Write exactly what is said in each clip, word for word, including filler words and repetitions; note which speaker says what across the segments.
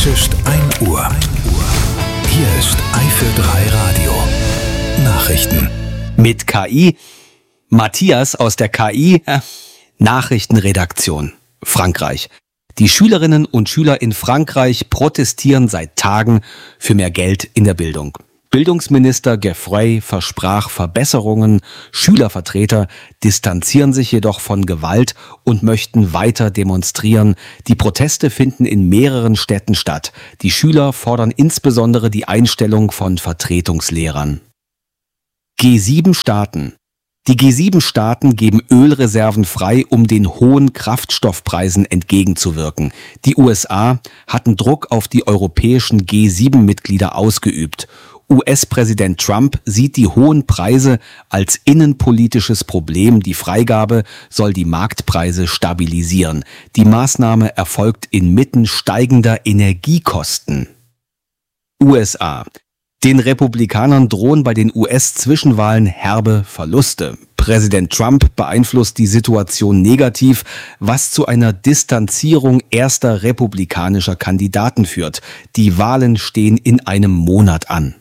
Speaker 1: ist ein Uhr. Hier ist Eifel drei Radio. Nachrichten.
Speaker 2: Mit K I. Matthias aus der K I. Äh, Nachrichtenredaktion. Frankreich. Die Schülerinnen und Schüler in Frankreich protestieren seit Tagen für mehr Geld in der Bildung. Bildungsminister Geoffroy versprach Verbesserungen, Schülervertreter distanzieren sich jedoch von Gewalt und möchten weiter demonstrieren. Die Proteste finden in mehreren Städten statt. Die Schüler fordern insbesondere die Einstellung von Vertretungslehrern. G sieben Staaten. Die G sieben Staaten geben Ölreserven frei, um den hohen Kraftstoffpreisen entgegenzuwirken. Die U S A hatten Druck auf die europäischen G sieben Mitglieder ausgeübt. U S-Präsident Trump sieht die hohen Preise als innenpolitisches Problem. Die Freigabe soll die Marktpreise stabilisieren. Die Maßnahme erfolgt inmitten steigender Energiekosten. U S A. Den Republikanern drohen bei den U S-Zwischenwahlen herbe Verluste. Präsident Trump beeinflusst die Situation negativ, was zu einer Distanzierung erster republikanischer Kandidaten führt. Die Wahlen stehen in einem Monat an.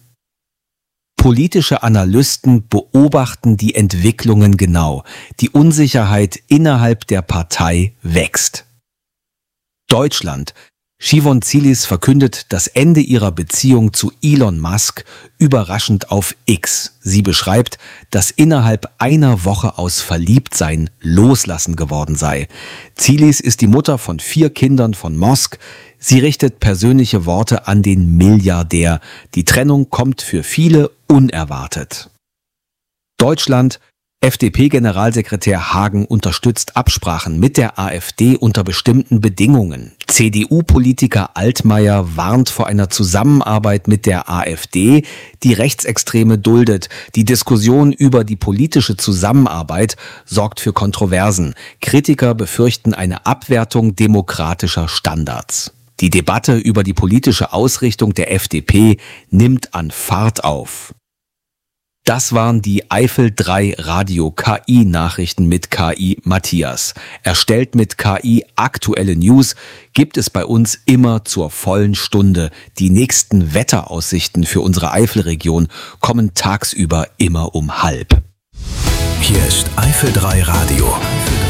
Speaker 2: Politische Analysten beobachten die Entwicklungen genau. Die Unsicherheit innerhalb der Partei wächst. Deutschland. Shimon Zilis verkündet das Ende ihrer Beziehung zu Elon Musk überraschend auf X. Sie beschreibt, dass innerhalb einer Woche aus Verliebtsein Loslassen geworden sei. Zilis ist die Mutter von vier Kindern von Musk. Sie richtet persönliche Worte an den Milliardär. Die Trennung kommt für viele unerwartet. Deutschland. F D P-Generalsekretär Hagen unterstützt Absprachen mit der AfD unter bestimmten Bedingungen. C D U-Politiker Altmaier warnt vor einer Zusammenarbeit mit der AfD, die Rechtsextreme duldet. Die Diskussion über die politische Zusammenarbeit sorgt für Kontroversen. Kritiker befürchten eine Abwertung demokratischer Standards. Die Debatte über die politische Ausrichtung der F D P nimmt an Fahrt auf. Das waren die Eifel drei Radio K I-Nachrichten mit K I Matthias. Erstellt mit K I aktuelle News gibt es bei uns immer zur vollen Stunde. Die nächsten Wetteraussichten für unsere Eifelregion kommen tagsüber immer um halb.
Speaker 1: Hier ist Eifel drei Radio.